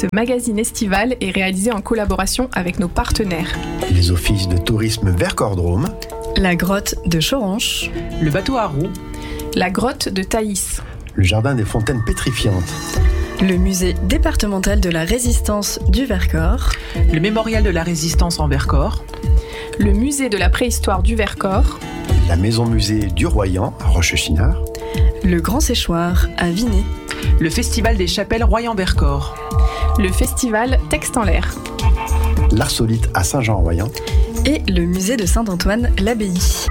Ce magazine estival est réalisé en collaboration avec nos partenaires. Les offices de tourisme Vercors-Drôme, la grotte de Choranche, le bateau à roues, la grotte de Thaïs, le jardin des fontaines pétrifiantes, le musée départemental de la résistance du Vercors, le mémorial de la résistance en Vercors, le musée de la préhistoire du Vercors, la maison-musée du Royan à Rochechinard, le Grand Séchoir à Vinay, le festival des chapelles Royan-Vercors, le festival Texte en l'air, l'Arsolite à Saint-Jean-en-Royan et le musée de Saint-Antoine-l'Abbaye.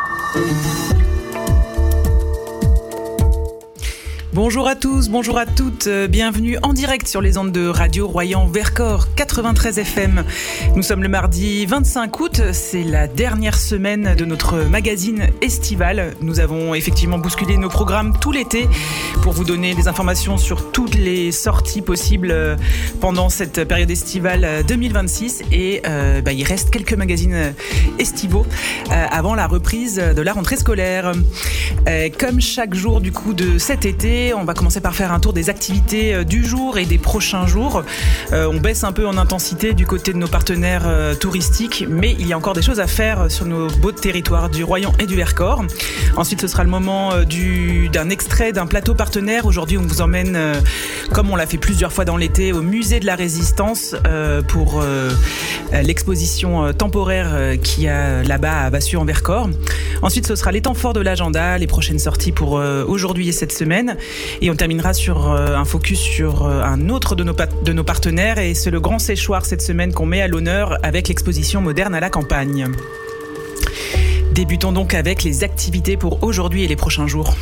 Bonjour à tous, bonjour à toutes, bienvenue en direct sur les ondes de Radio Royan-Vercors 93 FM. Nous sommes le mardi 25 août, c'est la dernière semaine de notre magazine estival. Nous avons effectivement bousculé nos programmes tout l'été pour vous donner des informations sur toutes les sorties possibles pendant cette période estivale 2026 et il reste quelques magazines estivaux avant la reprise de la rentrée scolaire. Comme chaque jour du coup de cet été, on va commencer par faire un tour des activités du jour et des prochains jours. On baisse un peu en intensité du côté de nos partenaires touristiques, mais il y a encore des choses à faire sur nos beaux territoires du Royan et du Vercors. Ensuite, ce sera le moment d'un extrait d'un plateau partenaire. Aujourd'hui, on vous emmène, comme on l'a fait plusieurs fois dans l'été, au musée de la Résistance pour l'exposition temporaire qu'il y a là-bas à Vassieux-en-Vercors. Ensuite, ce sera les temps forts de l'agenda, les prochaines sorties pour aujourd'hui et cette semaine. Et on terminera sur un focus sur un autre de nos partenaires, et c'est le Grand Séchoir cette semaine qu'on met à l'honneur avec l'exposition moderne à la campagne. Débutons donc avec les activités pour aujourd'hui et les prochains jours.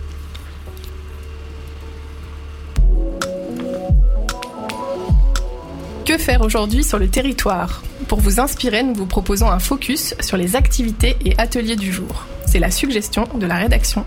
Que faire aujourd'hui sur le territoire ? Pour vous inspirer, nous vous proposons un focus sur les activités et ateliers du jour. C'est la suggestion de la rédaction.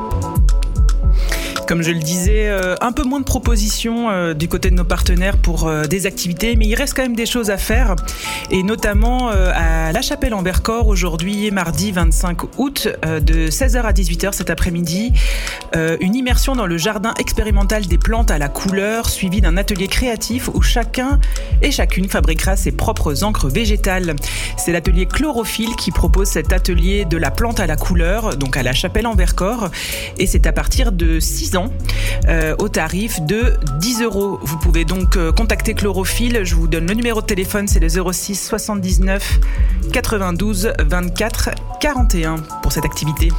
Comme je le disais, un peu moins de propositions du côté de nos partenaires pour des activités, mais il reste quand même des choses à faire, et notamment à La Chapelle en Vercors, aujourd'hui, mardi 25 août, de 16h à 18h cet après-midi, une immersion dans le jardin expérimental des plantes à la couleur, suivi d'un atelier créatif où chacun et chacune fabriquera ses propres encres végétales. C'est l'atelier Chlorophylle qui propose cet atelier de la plante à la couleur, donc à La Chapelle en Vercors, et c'est à partir de 6 ans. Au tarif de 10 €. Vous pouvez donc contacter Chlorophylle. Je vous donne le numéro de téléphone, c'est le 06 79 92 24 41 pour cette activité.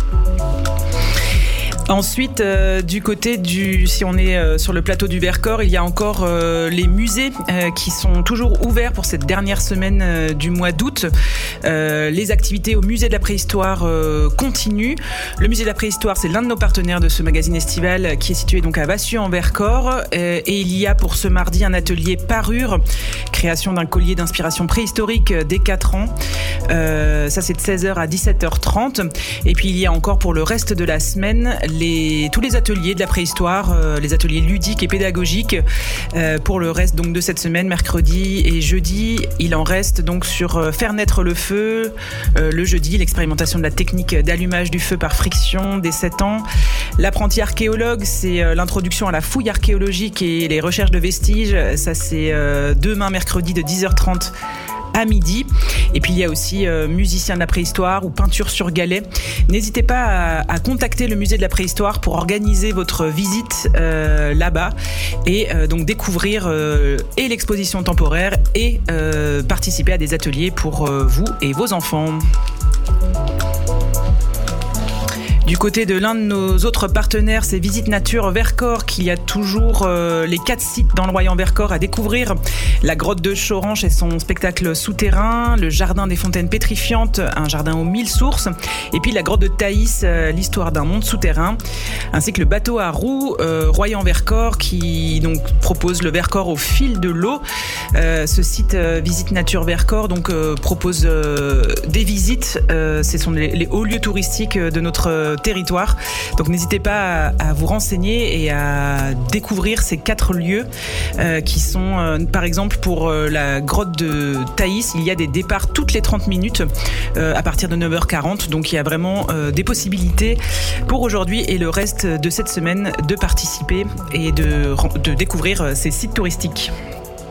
Ensuite, du côté si on est sur le plateau du Vercors, il y a encore les musées qui sont toujours ouverts pour cette dernière semaine du mois d'août. Les activités au musée de la préhistoire continuent. Le musée de la préhistoire, c'est l'un de nos partenaires de ce magazine estival qui est situé donc à Vassieux-en-Vercors. Et il y a pour ce mardi un atelier parure, création d'un collier d'inspiration préhistorique dès 4 ans. Ça, c'est de 16h à 17h30. Et puis, il y a encore pour le reste de la semaine tous les ateliers de la préhistoire, les ateliers ludiques et pédagogiques pour le reste donc de cette semaine, mercredi et jeudi. Il en reste donc sur faire naître le feu, le jeudi, l'expérimentation de la technique d'allumage du feu par friction dès 7 ans. L'apprenti archéologue, c'est l'introduction à la fouille archéologique et les recherches de vestiges. Ça, c'est demain, mercredi, de 10h30 à midi. Et puis il y a aussi musicien de la préhistoire ou peinture sur galet. N'hésitez pas à contacter le musée de la préhistoire pour organiser votre visite là-bas et donc découvrir et l'exposition temporaire et participer à des ateliers pour vous et vos enfants. Du côté de l'un de nos autres partenaires, c'est Visite Nature Vercors, qu'il y a toujours les 4 sites dans le Royan-Vercors à découvrir. La grotte de Choranche et son spectacle souterrain, le jardin des fontaines pétrifiantes, un jardin aux 1000 sources, et puis la grotte de Thaïs, l'histoire d'un monde souterrain, ainsi que le bateau à roues Royan-Vercors qui donc propose le Vercors au fil de l'eau. Ce site Visite Nature Vercors donc propose des visites. Ce sont les hauts lieux touristiques de notre territoire. Donc n'hésitez pas à vous renseigner et à découvrir ces 4 lieux qui sont par exemple pour la grotte de Thaïs, il y a des départs toutes les 30 minutes à partir de 9h40. Donc il y a vraiment des possibilités pour aujourd'hui et le reste de cette semaine de participer et de découvrir ces sites touristiques.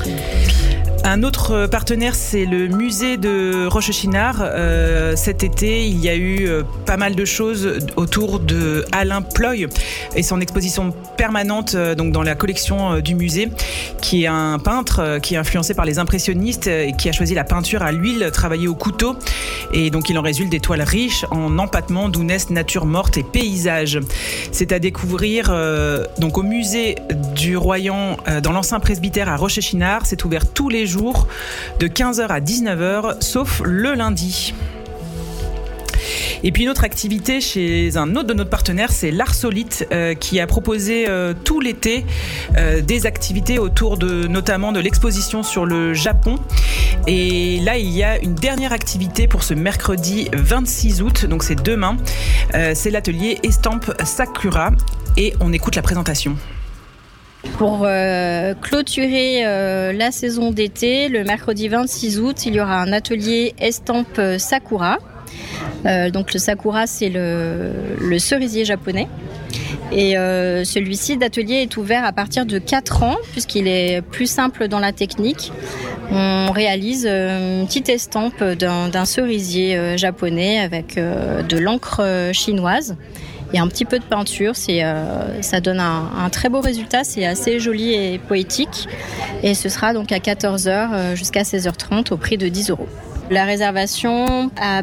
Un autre partenaire, c'est le musée de Rochechinart. Cet été, il y a eu pas mal de choses autour de Alain Ploy et son exposition permanente donc dans la collection du musée, qui est un peintre qui est influencé par les impressionnistes et qui a choisi la peinture à l'huile travaillée au couteau. Et donc, il en résulte des toiles riches en empattements d'où naissent nature morte et paysages. C'est à découvrir donc au musée du Royan dans l'ancien presbytère à Rochechinart. C'est ouvert tous les jours de 15h à 19h, sauf le lundi. Et puis une autre activité chez un autre de nos partenaires, c'est l'Arsolite, qui a proposé tout l'été des activités autour notamment de l'exposition sur le Japon. Et là, il y a une dernière activité pour ce mercredi 26 août, donc c'est demain. C'est l'atelier Estampe Sakura et on écoute la présentation. Pour clôturer la saison d'été, le mercredi 26 août, il y aura un atelier Estampe Sakura. Donc le Sakura, c'est le cerisier japonais. Et celui-ci d'atelier est ouvert à partir de 4 ans, puisqu'il est plus simple dans la technique. On réalise une petite estampe d'un cerisier japonais avec de l'encre chinoise. Et un petit peu de peinture, ça donne un très beau résultat, c'est assez joli et poétique. Et ce sera donc à 14h jusqu'à 16h30 au prix de 10 €. La réservation à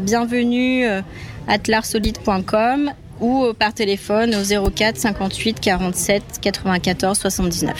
bienvenue@larsolite.com ou par téléphone au 04 58 47 94 79.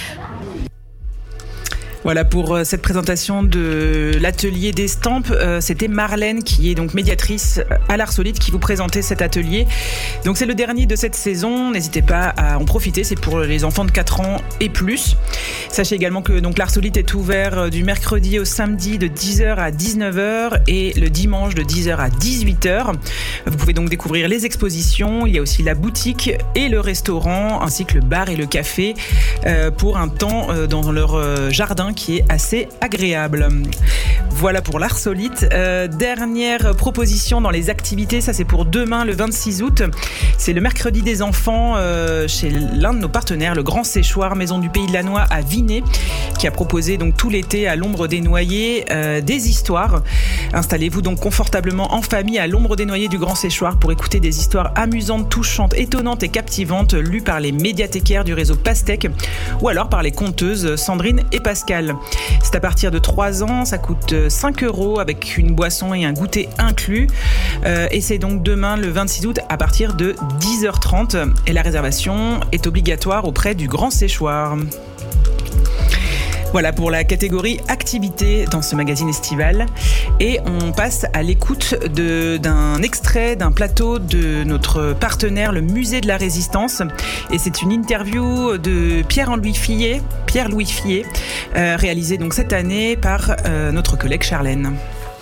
Voilà pour cette présentation de l'atelier d'estampes. C'était Marlène qui est donc médiatrice à l'Arsolite qui vous présentait cet atelier. Donc c'est le dernier de cette saison. N'hésitez pas à en profiter. C'est pour les enfants de 4 ans et plus. Sachez également que donc l'Arsolite est ouvert du mercredi au samedi de 10h à 19h et le dimanche de 10h à 18h. Vous pouvez donc découvrir les expositions. Il y a aussi la boutique et le restaurant ainsi que le bar et le café pour un temps dans leur jardin qui est assez agréable. Voilà pour l'Arsolite. Dernière proposition dans les activités, ça c'est pour demain le 26 août. C'est le mercredi des enfants chez l'un de nos partenaires, le Grand Séchoir, Maison du Pays de la Noix à Vinay, qui a proposé donc tout l'été à l'ombre des noyers des histoires. Installez-vous donc confortablement en famille à l'ombre des noyers du Grand Séchoir pour écouter des histoires amusantes, touchantes, étonnantes et captivantes lues par les médiathécaires du réseau Pastèque ou alors par les conteuses Sandrine et Pascal. C'est à partir de 3 ans, ça coûte 5 € avec une boisson et un goûter inclus. Et c'est donc demain le 26 août à partir de 10h30 et la réservation est obligatoire auprès du Grand Séchoir. Voilà pour la catégorie activité dans ce magazine estival. Et on passe à l'écoute d'un extrait d'un plateau de notre partenaire, le Musée de la Résistance. Et c'est une interview de Pierre-Louis Fillet, réalisée donc cette année par notre collègue Charlène.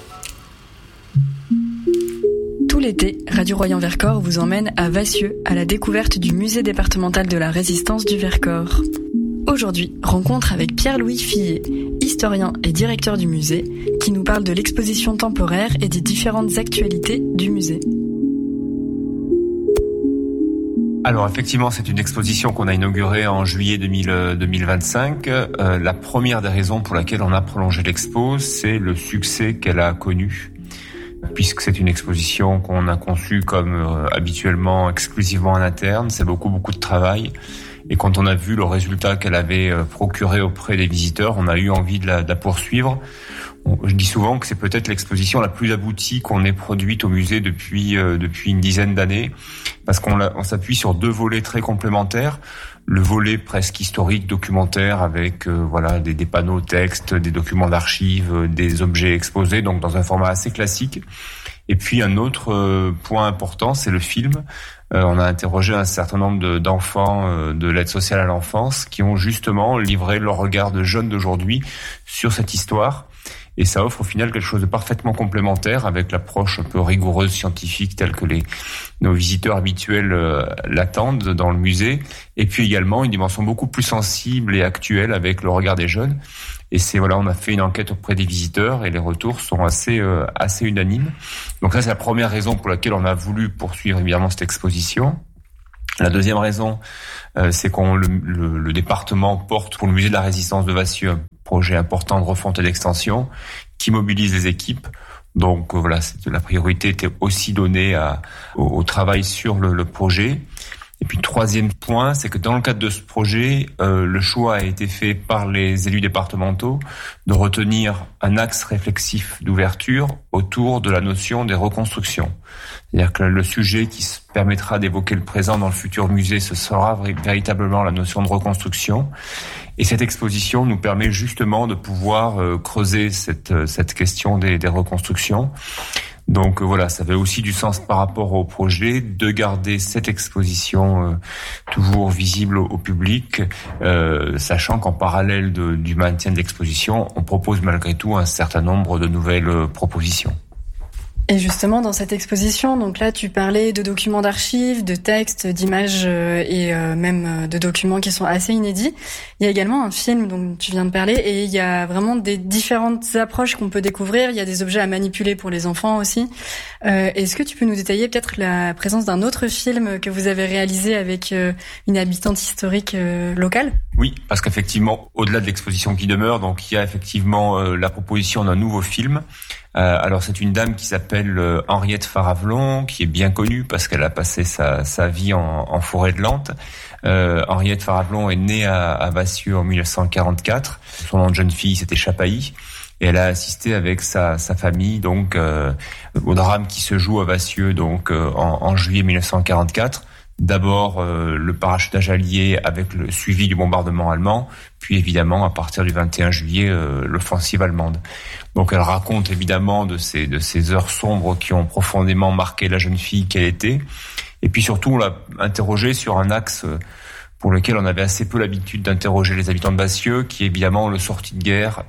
Tout l'été, Radio Royan-Vercors vous emmène à Vassieux, à la découverte du musée départemental de la Résistance du Vercors. Aujourd'hui, rencontre avec Pierre-Louis Fillet, historien et directeur du musée, qui nous parle de l'exposition temporaire et des différentes actualités du musée. Alors effectivement, c'est une exposition qu'on a inaugurée en juillet 2025. La première des raisons pour laquelle on a prolongé l'expo, c'est le succès qu'elle a connu. Puisque c'est une exposition qu'on a conçue comme habituellement exclusivement en interne, c'est beaucoup de travail. Et quand on a vu le résultat qu'elle avait procuré auprès des visiteurs, on a eu envie de la poursuivre. Je dis souvent que c'est peut-être l'exposition la plus aboutie qu'on ait produite au musée depuis une dizaine d'années, parce qu'on s'appuie sur 2 volets très complémentaires. Le volet presque historique, documentaire, avec des panneaux textes, des documents d'archives, des objets exposés, donc dans un format assez classique. Et puis un autre point important, c'est le film. On a interrogé un certain nombre d'enfants de l'aide sociale à l'enfance qui ont justement livré leur regard de jeunes d'aujourd'hui sur cette histoire. Et ça offre au final quelque chose de parfaitement complémentaire avec l'approche un peu rigoureuse scientifique telle que nos visiteurs habituels l'attendent dans le musée. Et puis également une dimension beaucoup plus sensible et actuelle avec le regard des jeunes. Et on a fait une enquête auprès des visiteurs et les retours sont assez unanimes. Donc ça, c'est la première raison pour laquelle on a voulu poursuivre évidemment cette exposition. La deuxième raison, c'est qu'on le département porte pour le musée de la Résistance de Vassieux un projet important de refonte et d'extension qui mobilise les équipes. Donc voilà, la priorité était aussi donnée au travail sur le projet. Et puis troisième point, c'est que dans le cadre de ce projet, le choix a été fait par les élus départementaux de retenir un axe réflexif d'ouverture autour de la notion des reconstructions. C'est-à-dire que le sujet qui permettra d'évoquer le présent dans le futur musée, ce sera véritablement la notion de reconstruction. Et cette exposition nous permet justement de pouvoir creuser cette question des reconstructions. Donc voilà, ça avait aussi du sens par rapport au projet de garder cette exposition toujours visible au public, sachant qu'en parallèle du maintien de l'exposition, on propose malgré tout un certain nombre de nouvelles propositions. Et justement, dans cette exposition, donc là, tu parlais de documents d'archives, de textes, d'images et même de documents qui sont assez inédits. Il y a également un film dont tu viens de parler et il y a vraiment des différentes approches qu'on peut découvrir. Il y a des objets à manipuler pour les enfants aussi. Est-ce que tu peux nous détailler peut-être la présence d'un autre film que vous avez réalisé avec une habitante historique locale ? Oui, parce qu'effectivement, au-delà de l'exposition qui demeure, donc il y a effectivement la proposition d'un nouveau film. Alors c'est une dame qui s'appelle Henriette Faravelon, qui est bien connue parce qu'elle a passé sa vie en forêt de Lente. Henriette Faravelon est née à Vassieux en 1944. Son nom de jeune fille, c'était Chapailly. Et elle a assisté avec sa famille donc au drame qui se joue à Vassieux donc en juillet 1944. D'abord le parachutage allié avec le suivi du bombardement allemand, puis évidemment à partir du 21 juillet l'offensive allemande. Donc elle raconte évidemment de ces heures sombres qui ont profondément marqué la jeune fille qu'elle était. Et puis surtout on l'a interrogée sur un axe pour lequel on avait assez peu l'habitude d'interroger les habitants de Vassieux, qui est évidemment la sortie de guerre,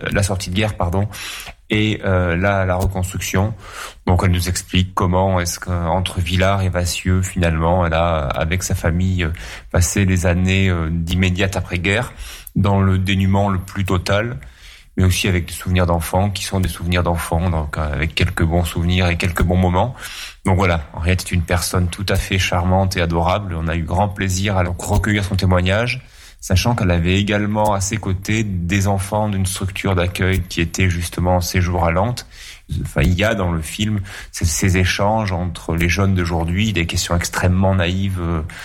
et la reconstruction. Donc elle nous explique comment est-ce qu'entre Villars et Vassieux, finalement, elle a, avec sa famille, passé les années d'immédiate après-guerre dans le dénuement le plus total, mais aussi avec des souvenirs d'enfants qui sont des souvenirs d'enfants, donc avec quelques bons souvenirs et quelques bons moments. Donc voilà, Henriette est une personne tout à fait charmante et adorable. On a eu grand plaisir à recueillir son témoignage, sachant qu'elle avait également à ses côtés des enfants d'une structure d'accueil qui était justement en séjour à Lente. Enfin, il y a dans le film ces échanges entre les jeunes d'aujourd'hui, des questions extrêmement naïves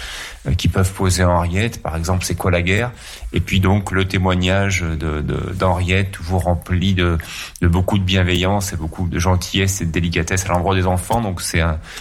qui peuvent poser Henriette. Par exemple, c'est quoi la guerre ? Et puis donc le témoignage d'Henriette, toujours rempli de beaucoup de bienveillance et beaucoup de gentillesse et de délicatesse à l'endroit des enfants. Donc c'est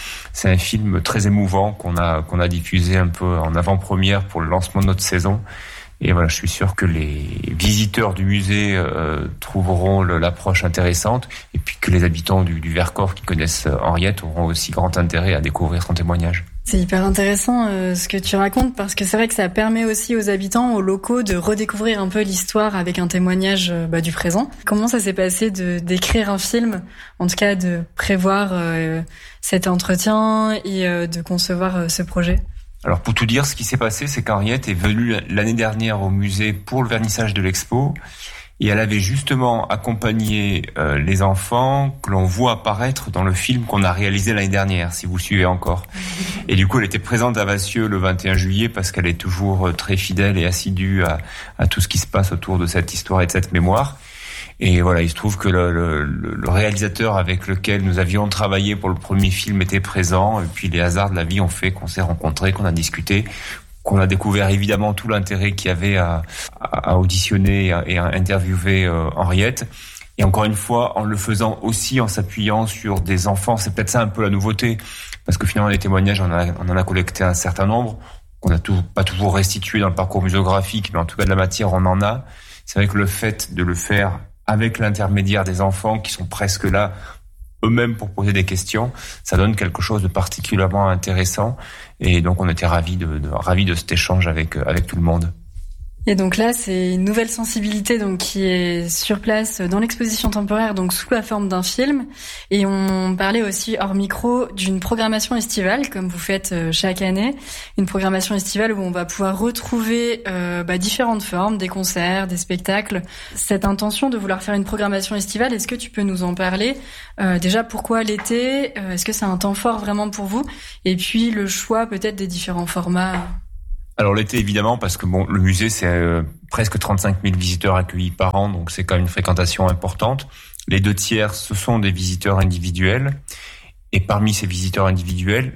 un film très émouvant qu'on a diffusé un peu en avant-première pour le lancement de notre saison. Et voilà, je suis sûr que les visiteurs du musée trouveront l'approche intéressante, et puis que les habitants du Vercors qui connaissent Henriette auront aussi grand intérêt à découvrir son témoignage. C'est hyper intéressant ce que tu racontes, parce que c'est vrai que ça permet aussi aux habitants, aux locaux, de redécouvrir un peu l'histoire avec un témoignage du présent. Comment ça s'est passé d'écrire un film, en tout cas de prévoir cet entretien et de concevoir ce projet ? Alors pour tout dire, ce qui s'est passé, c'est qu'Henriette est venue l'année dernière au musée pour le vernissage de l'expo, et elle avait justement accompagné les enfants que l'on voit apparaître dans le film qu'on a réalisé l'année dernière, si vous suivez encore. Et du coup, elle était présente à Vassieux le 21 juillet parce qu'elle est toujours très fidèle et assidue à tout ce qui se passe autour de cette histoire et de cette mémoire. Et voilà, il se trouve que le réalisateur avec lequel nous avions travaillé pour le premier film était présent, et puis les hasards de la vie ont fait qu'on s'est rencontrés, qu'on a discuté, qu'on a découvert évidemment tout l'intérêt qu'il y avait à auditionner et à interviewer Henriette. Et encore une fois, en le faisant aussi en s'appuyant sur des enfants, c'est peut-être ça un peu la nouveauté, parce que finalement les témoignages, on en a collecté un certain nombre, qu'on n'a pas toujours restitué dans le parcours muséographique, mais en tout cas de la matière, on en a. C'est vrai que le fait de le faire avec l'intermédiaire des enfants qui sont presque là eux-mêmes pour poser des questions, ça donne quelque chose de particulièrement intéressant. Et donc on était ravis de cet échange avec tout le monde. Et donc là, c'est une nouvelle sensibilité donc qui est sur place dans l'exposition temporaire, donc sous la forme d'un film. Et on parlait aussi hors micro d'une programmation estivale, comme vous faites chaque année, une programmation estivale où on va pouvoir retrouver différentes formes, des concerts, des spectacles. Cette intention de vouloir faire une programmation estivale, est-ce que tu peux nous en parler ? Déjà, pourquoi l'été ? Est-ce que c'est un temps fort vraiment pour vous ? Et puis le choix peut-être des différents formats ? Alors l'été évidemment parce que le musée c'est presque 35 000 visiteurs accueillis par an, donc c'est quand même une fréquentation importante. Les 2/3 ce sont des visiteurs individuels et parmi ces visiteurs individuels,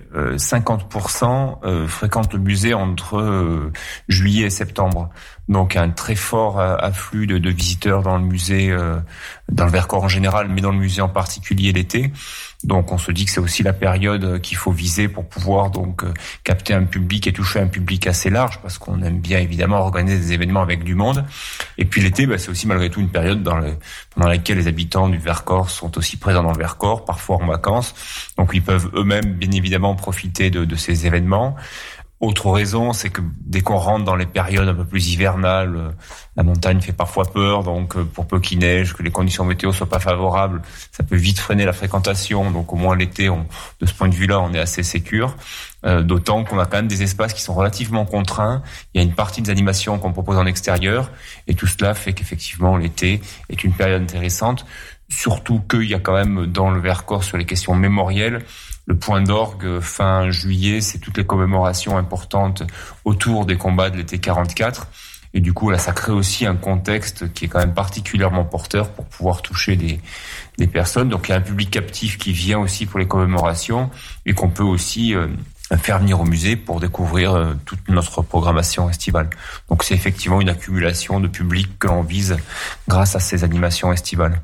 50% fréquentent le musée entre juillet et septembre. Donc un très fort afflux de visiteurs dans le musée, dans le Vercors en général, mais dans le musée en particulier l'été. Donc on se dit que c'est aussi la période qu'il faut viser pour pouvoir donc capter un public et toucher un public assez large, parce qu'on aime bien évidemment organiser des événements avec du monde. Et puis l'été, c'est aussi malgré tout une période pendant laquelle les habitants du Vercors sont aussi présents dans le Vercors, parfois en vacances. Donc ils peuvent eux-mêmes bien évidemment profiter de ces événements. Autre raison, c'est que dès qu'on rentre dans les périodes un peu plus hivernales, la montagne fait parfois peur, donc pour peu qu'il neige, que les conditions météo soient pas favorables, ça peut vite freiner la fréquentation. Donc au moins l'été, de ce point de vue-là, on est assez sécure. D'autant qu'on a quand même des espaces qui sont relativement contraints. Il y a une partie des animations qu'on propose en extérieur, et tout cela fait qu'effectivement l'été est une période intéressante. Surtout qu'il y a quand même dans le Vercors sur les questions mémorielles, le point d'orgue fin juillet, c'est toutes les commémorations importantes autour des combats de l'été 44. Et du coup, là, ça crée aussi un contexte qui est quand même particulièrement porteur pour pouvoir toucher des personnes. Donc, il y a un public captif qui vient aussi pour les commémorations et qu'on peut aussi faire venir au musée pour découvrir toute notre programmation estivale. Donc, c'est effectivement une accumulation de public que l'on vise grâce à ces animations estivales.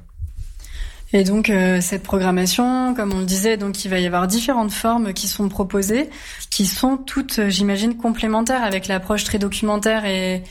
Et donc cette programmation, comme on le disait, donc il va y avoir différentes formes qui sont proposées, qui sont toutes, j'imagine, complémentaires avec l'approche très documentaire et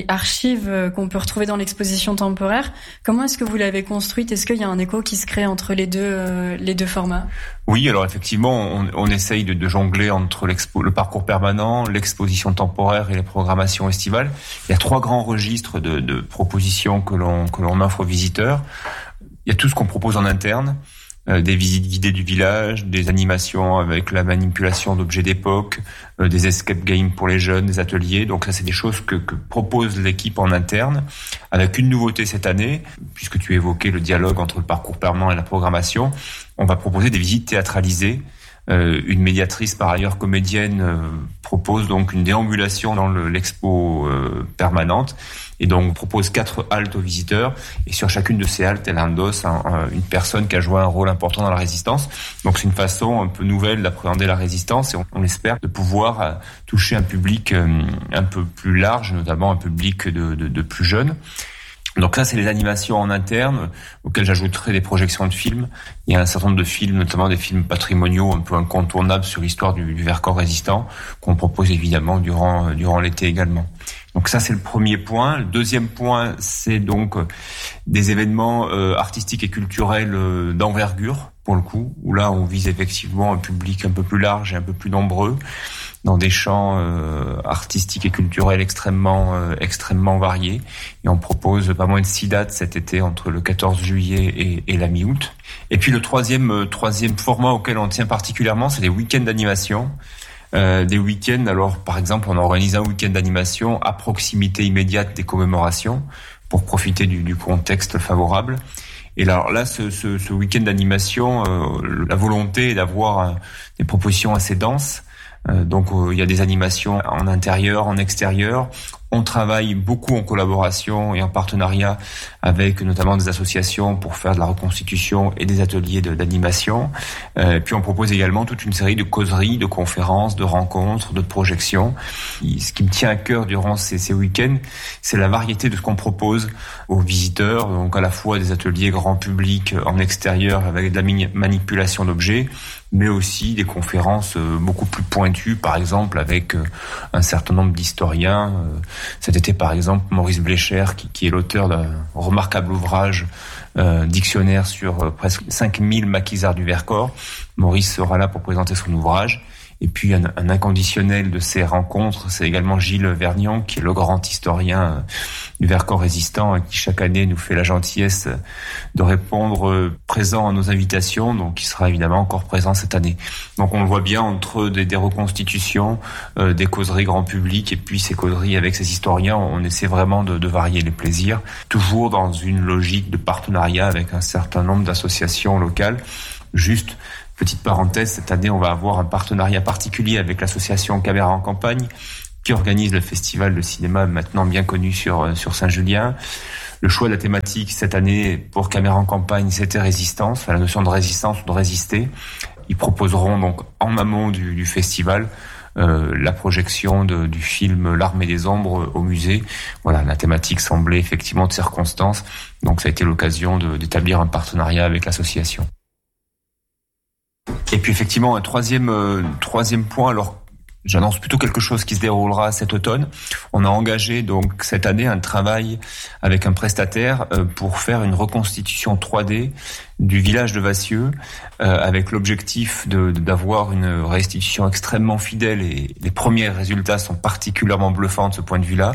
archive qu'on peut retrouver dans l'exposition temporaire. Comment est-ce que vous l'avez construite ? Est-ce qu'il y a un écho qui se crée entre les deux formats ? Oui, alors effectivement, on essaye de jongler entre le parcours permanent, l'exposition temporaire et les programmations estivales. Il y a 3 grands registres de propositions que l'on offre aux visiteurs. Il y a tout ce qu'on propose en interne, des visites guidées du village, des animations avec la manipulation d'objets d'époque, des escape games pour les jeunes, des ateliers. Donc ça, c'est des choses que propose l'équipe en interne, avec une nouveauté cette année, puisque tu évoquais le dialogue entre le parcours permanent et la programmation. On va proposer des visites théâtralisées. Une médiatrice, par ailleurs comédienne, propose donc une déambulation dans l'expo permanente. Et donc, on propose 4 haltes aux visiteurs. Et sur chacune de ces haltes, elle endosse une personne qui a joué un rôle important dans la résistance. Donc, c'est une façon un peu nouvelle d'appréhender la résistance. Et on espère de pouvoir toucher un public un peu plus large, notamment un public de plus jeunes. Donc ça, c'est les animations en interne, auxquelles j'ajouterai des projections de films. Il y a un certain nombre de films, notamment des films patrimoniaux un peu incontournables sur l'histoire du Vercors résistant, qu'on propose évidemment durant l'été également. Donc ça, c'est le premier point. Le deuxième point, c'est donc des événements artistiques et culturels d'envergure, pour le coup, où là, on vise effectivement un public un peu plus large et un peu plus nombreux, dans des champs artistiques et culturels extrêmement variés. Et on propose pas moins de 6 dates cet été entre le 14 juillet et la mi-août. Et puis le troisième format auquel on tient particulièrement, c'est des week-ends d'animation. Des week-ends, alors par exemple, on organise un week-end d'animation à proximité immédiate des commémorations pour profiter du contexte favorable. Et alors là, ce week-end d'animation, la volonté est d'avoir des propositions assez denses. Donc il y a des animations en intérieur, en extérieur. On travaille beaucoup en collaboration et en partenariat avec notamment des associations pour faire de la reconstitution et des ateliers d'animation. Puis on propose également toute une série de causeries, de conférences, de rencontres, de projections. Ce qui me tient à cœur durant ces week-ends, c'est la variété de ce qu'on propose aux visiteurs. Donc à la fois des ateliers grand public en extérieur avec de la manipulation d'objets, mais aussi des conférences beaucoup plus pointues, par exemple avec un certain nombre d'historiens. Cet été, par exemple, Maurice Blécher, qui est l'auteur d'un remarquable ouvrage, dictionnaire sur presque 5000 maquisards du Vercors. Maurice sera là pour présenter son ouvrage. Et puis un inconditionnel de ces rencontres, c'est également Gilles Vergnion, qui est le grand historien du Vercors résistant et qui chaque année nous fait la gentillesse de répondre présent à nos invitations, donc il sera évidemment encore présent cette année. Donc on le voit bien entre des reconstitutions, des causeries grand public et puis ces causeries avec ces historiens, on essaie vraiment de varier les plaisirs, toujours dans une logique de partenariat avec un certain nombre d'associations locales. Juste petite parenthèse, cette année, on va avoir un partenariat particulier avec l'association Caméra en campagne, qui organise le festival de cinéma maintenant bien connu sur Saint-Julien. Le choix de la thématique cette année pour Caméra en campagne, c'était résistance, la notion de résistance ou de résister. Ils proposeront donc en amont du festival la projection du film L'Armée des Ombres au musée. Voilà, la thématique semblait effectivement de circonstance, donc ça a été l'occasion d'établir un partenariat avec l'association. Et puis effectivement un troisième point, alors j'annonce plutôt quelque chose qui se déroulera cet automne. On a engagé donc cette année un travail avec un prestataire pour faire une reconstitution 3D du village de Vassieux, avec l'objectif d'avoir une restitution extrêmement fidèle, et les premiers résultats sont particulièrement bluffants de ce point de vue-là.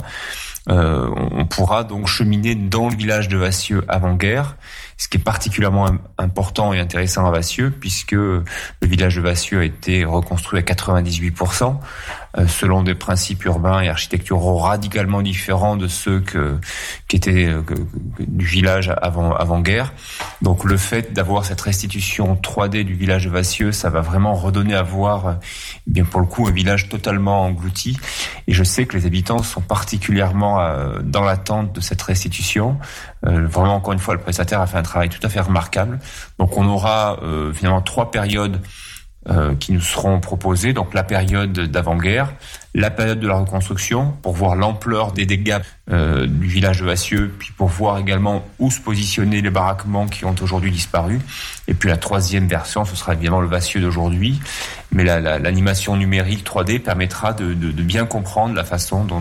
On pourra donc cheminer dans le village de Vassieux avant-guerre, ce qui est particulièrement important et intéressant à Vassieux, puisque le village de Vassieux a été reconstruit à 98%, selon des principes urbains et architecturaux radicalement différents de ceux qui étaient du village avant-guerre. Donc le fait d'avoir cette restitution 3D du village de Vassieux, ça va vraiment redonner à voir, bien pour le coup, un village totalement englouti. Et je sais que les habitants sont particulièrement dans l'attente de cette restitution. Vraiment, encore une fois, le prestataire a fait un travail tout à fait remarquable. Donc on aura finalement 3 périodes qui nous seront proposées. Donc la période d'avant-guerre, la période de la reconstruction, pour voir l'ampleur des dégâts du village de Vassieux, puis pour voir également où se positionner les baraquements qui ont aujourd'hui disparu. Et puis la 3e version, ce sera évidemment le Vassieux d'aujourd'hui. Mais l'animation numérique 3D permettra de bien comprendre la façon dont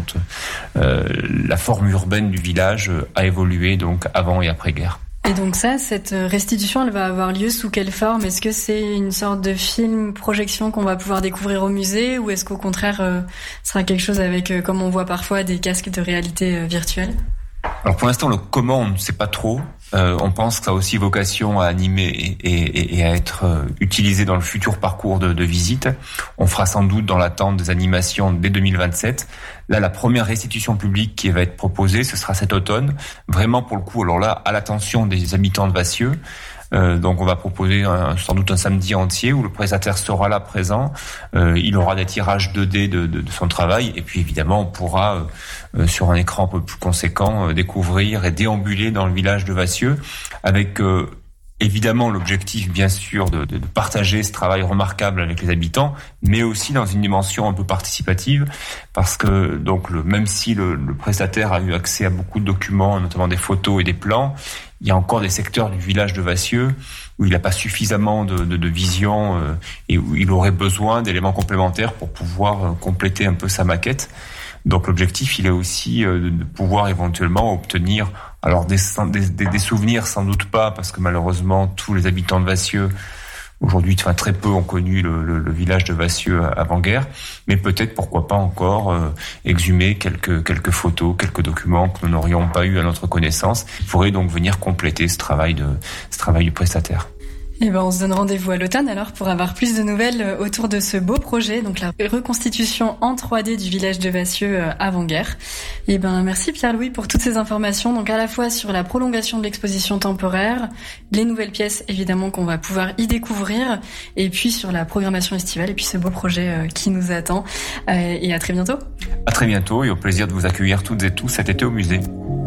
la forme urbaine du village a évolué donc avant et après-guerre. Et donc cette restitution, elle va avoir lieu sous quelle forme ? Est-ce que c'est une sorte de film projection qu'on va pouvoir découvrir au musée, ou est-ce qu'au contraire, ce sera quelque chose avec, comme on voit parfois, des casques de réalité virtuelle ? Alors pour l'instant, le comment, on ne sait pas trop. On pense que ça a aussi vocation à animer et à être utilisé dans le futur parcours de visite. On fera sans doute dans l'attente des animations dès 2027. Là, la première restitution publique qui va être proposée, ce sera cet automne. Vraiment, pour le coup, alors là, à l'attention des habitants de Vassieux. Donc on va proposer sans doute un samedi entier où le prestataire sera là présent. Il aura des tirages 2D de son travail, et puis évidemment on pourra sur un écran un peu plus conséquent découvrir et déambuler dans le village de Vassieux, avec évidemment l'objectif bien sûr de partager ce travail remarquable avec les habitants, mais aussi dans une dimension un peu participative, parce que donc même si le prestataire a eu accès à beaucoup de documents, notamment des photos et des plans, il y a encore des secteurs du village de Vassieux où il n'a pas suffisamment de vision et où il aurait besoin d'éléments complémentaires pour pouvoir compléter un peu sa maquette. Donc l'objectif, il est aussi de pouvoir éventuellement obtenir alors des souvenirs, sans doute pas, parce que malheureusement tous les habitants de Vassieux aujourd'hui, très peu ont connu le village de Vassieux avant-guerre, mais peut-être, pourquoi pas encore, exhumer quelques photos, quelques documents que nous n'aurions pas eu à notre connaissance, qui pourraient donc venir compléter ce travail du prestataire. Et on se donne rendez-vous à l'automne alors pour avoir plus de nouvelles autour de ce beau projet, donc la reconstitution en 3D du village de Vassieux avant-guerre. Et merci Pierre-Louis pour toutes ces informations, donc à la fois sur la prolongation de l'exposition temporaire, les nouvelles pièces évidemment qu'on va pouvoir y découvrir, et puis sur la programmation estivale, et puis ce beau projet qui nous attend. Et à très bientôt. À très bientôt, et au plaisir de vous accueillir toutes et tous cet été au musée.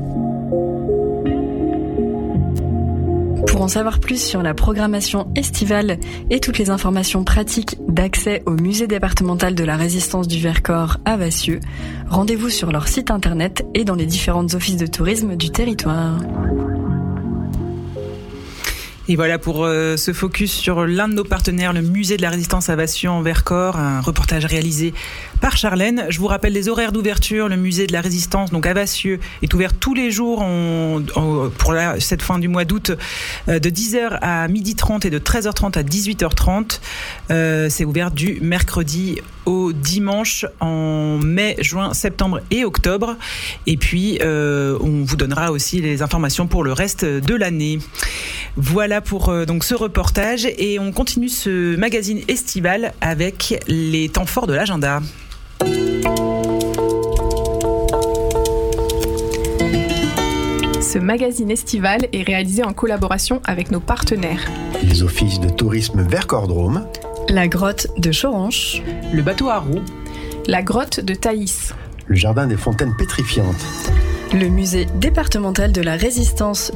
Pour en savoir plus sur la programmation estivale et toutes les informations pratiques d'accès au musée départemental de la Résistance du Vercors à Vassieux, rendez-vous sur leur site internet et dans les différentes offices de tourisme du territoire. Et voilà pour ce focus sur l'un de nos partenaires, le musée de la Résistance à Vassieux en Vercors, un reportage réalisé par Charlène. Je vous rappelle les horaires d'ouverture. Le musée de la Résistance, donc à Vassieux, est ouvert tous les jours pour cette fin du mois d'août, de 10h à 12h30 et de 13h30 à 18h30. C'est ouvert du mercredi au dimanche en mai, juin, septembre et octobre. Et puis, on vous donnera aussi les informations pour le reste de l'année. Voilà pour donc ce reportage, et on continue ce magazine estival avec les temps forts de l'agenda. Ce magazine estival est réalisé en collaboration avec nos partenaires. Les offices de tourisme Vercors Drôme, la grotte de Choranche, le bateau à roues, La grotte de Thaïs. Le jardin des fontaines pétrifiantes. Le musée départemental de la Résistance